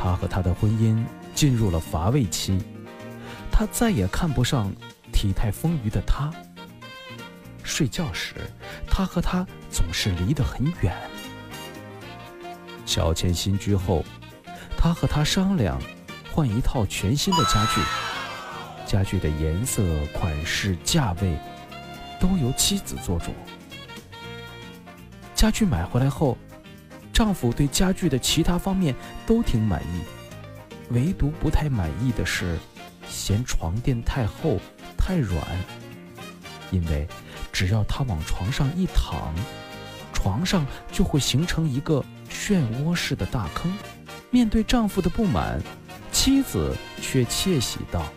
她和他的婚姻进入了乏味期，他再也看不上体态丰腴的她。睡觉时，他和她总是离得很远。乔迁新居后，他和她商量换一套全新的家具，家具的颜色、款式、价位都由妻子做主。家具买回来后，丈夫对家具的其他方面都挺满意，唯独不太满意的是嫌床垫太厚太软，因为只要他往床上一躺，床上就会形成一个漩涡式的大坑。面对丈夫的不满，妻子却窃喜道：